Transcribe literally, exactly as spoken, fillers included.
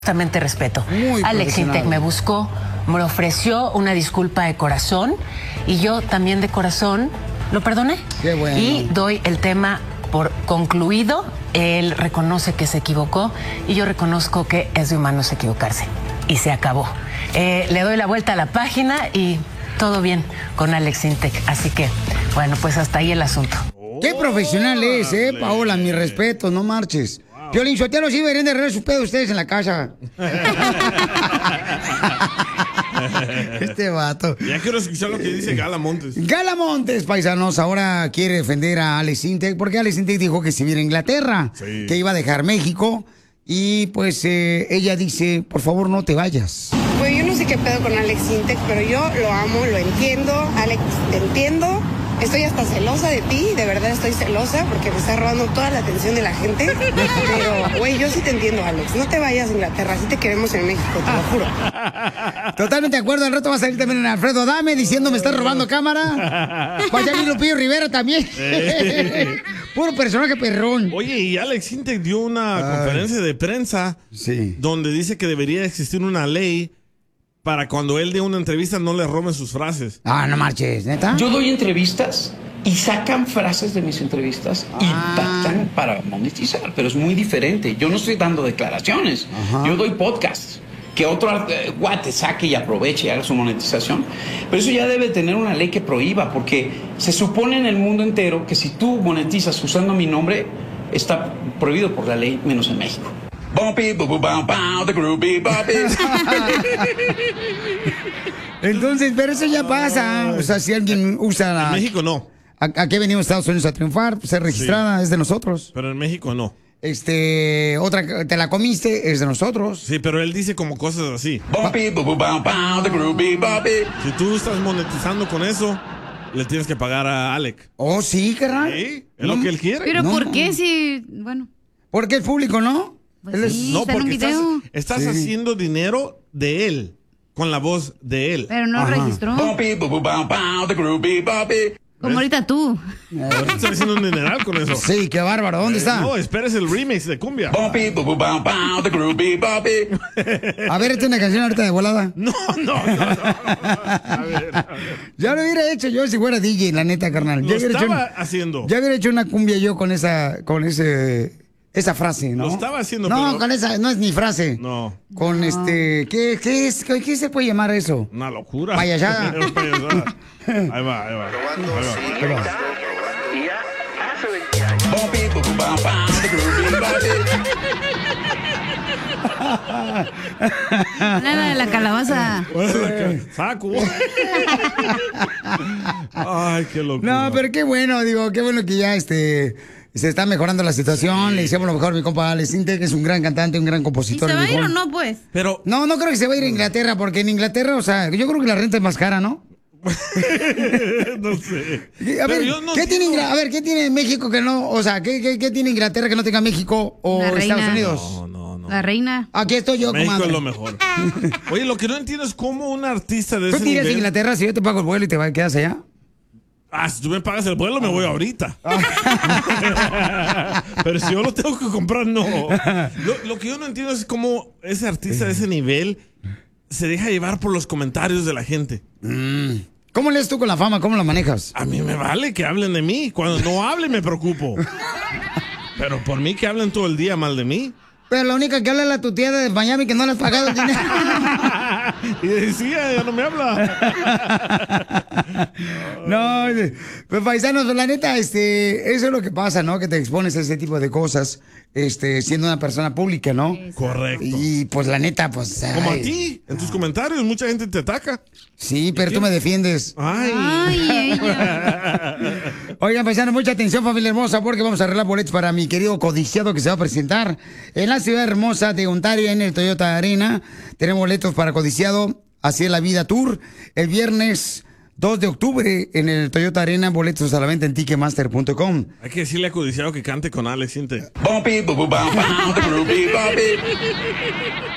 Justamente respeto. Muy Alex Intec me buscó, me ofreció una disculpa de corazón y yo también de corazón lo perdoné. Qué bueno. Y doy el tema por concluido. Él reconoce que se equivocó y yo reconozco que es de humanos equivocarse. Y se acabó. Eh, le doy la vuelta a la página y todo bien con Alex Intec. Así que, bueno, pues hasta ahí el asunto. Qué profesional es, eh, Paola, mi respeto, no marches. Piolín Sotelo, sí deberían de arreglar sus pedos ustedes en la casa. Este vato. Ya quiero escuchar lo que dice Gala Montes. Gala Montes, paisanos, ahora quiere defender a Alex Intec porque Alex Intec dijo que se viera a Inglaterra, sí, que iba a dejar México y pues eh, ella dice, por favor no te vayas. Pues yo no sé qué pedo con Alex Intec, pero yo lo amo, lo entiendo. Alex, te entiendo. Estoy hasta celosa de ti, de verdad estoy celosa porque me estás robando toda la atención de la gente. Pero, güey, yo sí te entiendo, Alex. No te vayas a Inglaterra, sí te queremos en México, te lo juro. Totalmente de acuerdo, al rato va a salir también Alfredo Adame diciendo me estás robando cámara. Vaya a Lupillo Rivera también. Puro personaje perrón. Oye, y Alex Intec dio una Ay. conferencia de prensa sí. donde dice que debería existir una ley para cuando él dé una entrevista no le roben sus frases. Ah, no marches, ¿neta? Yo doy entrevistas y sacan frases de mis entrevistas y ah. tratan para monetizar, pero es muy diferente. Yo no estoy dando declaraciones, Ajá. yo doy podcasts. Que otro eh, guate saque y aproveche y haga su monetización. Pero eso ya debe tener una ley que prohíba, porque se supone en el mundo entero que si tú monetizas usando mi nombre, está prohibido por la ley, menos en México. Entonces, pero eso ya pasa. O sea, si alguien usa la... En México no. Aquí venimos a Estados Unidos a triunfar, ser registrada, sí. es de nosotros. Pero en México no. Este, otra, te la comiste, es de nosotros. Sí, pero él dice como cosas así. Si tú estás monetizando con eso, le tienes que pagar a Alec. Oh, sí, carnal. Sí, es no, lo que él quiere. Pero no. ¿por qué si, bueno? Porque es público, ¿no? Pues él sí, es... No, porque estás, estás sí. haciendo dinero de él, con la voz de él. Pero no Ajá. registró. Como ahorita tú. Ahorita estás haciendo un dineral con eso. Sí, qué bárbaro. ¿Dónde eh, está? No, esperes el remix de cumbia. A ver, esta es una canción ahorita de volada. No, no, no. no. A ver, a ver. Ya lo hubiera hecho yo si fuera D J, la neta, carnal. Lo ya estaba hecho un, haciendo. Ya hubiera hecho una cumbia yo con esa, con ese... Esa frase, ¿no? Lo estaba haciendo, No, pero... con esa, no es ni frase. No. Con no. este, ¿qué, qué es? ¿Qué, ¿Qué se puede llamar eso? Una locura. Payasada. Ahí va, ahí va. Ahí va. Ahí va. Nada de la calabaza. Saco. Ay, qué locura. No, pero qué bueno, digo, qué bueno que ya este... Se está mejorando la situación, sí. Le hicimos lo mejor a mi compa Alex Intec, que es un gran cantante, un gran compositor. ¿Y se va a ir o no, pues? Pero... No, no creo que se vaya a ir a Inglaterra, porque en Inglaterra, o sea, yo creo que la renta es más cara, ¿no? No sé. A ver, no ¿qué tiene Ingl... a ver, ¿qué tiene México que no, o sea, ¿qué, qué, qué tiene Inglaterra que no tenga México o Estados Unidos? No, no, no. La reina. Aquí estoy yo, México comadre. es lo mejor. Oye, lo que no entiendo es cómo un artista de ¿Tú ese te irías nivel... a Inglaterra si yo te pago el vuelo y te quedas allá? Ah, si tú me pagas el vuelo, me voy ahorita. Pero si yo lo tengo que comprar, no. Lo, lo que yo no entiendo es cómo ese artista de ese nivel se deja llevar por los comentarios de la gente. Mm. ¿Cómo lees tú con la fama? ¿Cómo la manejas? A mí me vale que hablen de mí. Cuando no hablen, me preocupo. Pero por mí que hablen todo el día mal de mí. Pero la única que habla es la tu tía de Miami que no le has pagado el dinero. Y decía, ya no me habla. No, pues paisanos, la neta, este, eso es lo que pasa, ¿no? Que te expones a ese tipo de cosas, este, siendo una persona pública, ¿no? Correcto. Y pues la neta, pues. Ay. Como a ti, en tus comentarios, mucha gente te ataca. Sí, pero tú me defiendes. Ay. Ay, Oigan, paisanos, mucha atención, familia hermosa, porque vamos a arreglar boletos para mi querido codiciado que se va a presentar en la ciudad hermosa de Ontario, en el Toyota Arena. Tenemos boletos para codiciado, así es la vida tour, el viernes dos de octubre en el Toyota Arena, boletos a la venta en ticketmaster punto com. Hay que decirle a Codiciado que cante con Alex Intec.